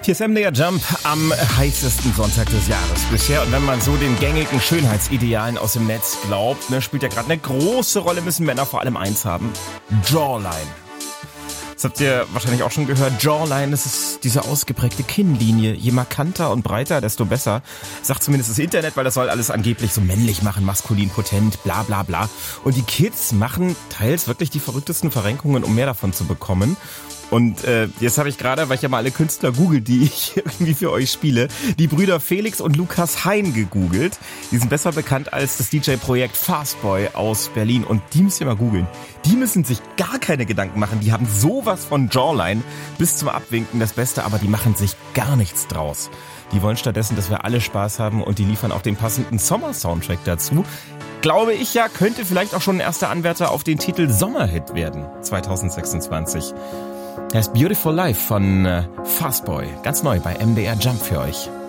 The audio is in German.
Hier ist MDR Jump am heißesten Sonntag des Jahres bisher. Und wenn man so den gängigen Schönheitsidealen aus dem Netz glaubt, spielt ja gerade eine große Rolle, müssen Männer vor allem eins haben: Jawline. Das habt ihr wahrscheinlich auch schon gehört. Jawline, das ist diese ausgeprägte Kinnlinie. Je markanter und breiter, desto besser. Sagt zumindest das Internet, weil das soll alles angeblich so männlich machen, maskulin, potent, bla bla bla. Und die Kids machen teils wirklich die verrücktesten Verrenkungen, um mehr davon zu bekommen. Und jetzt habe ich gerade, weil ich ja mal alle Künstler google, die ich irgendwie für euch spiele, die Brüder Felix und Lukas Hein gegoogelt. Die sind besser bekannt als das DJ-Projekt Fastboy aus Berlin. Und die müsst ihr mal googeln. Die müssen sich gar keine Gedanken machen. Die haben sowas von Jawline bis zum Abwinken das Beste, aber die machen sich gar nichts draus. Die wollen stattdessen, dass wir alle Spaß haben, und die liefern auch den passenden Sommer-Soundtrack dazu. Glaube ich ja, könnte vielleicht auch schon ein erster Anwärter auf den Titel Sommerhit werden, 2026. Er ist Beautiful Life von Fastboy. Ganz neu bei MDR Jump für euch.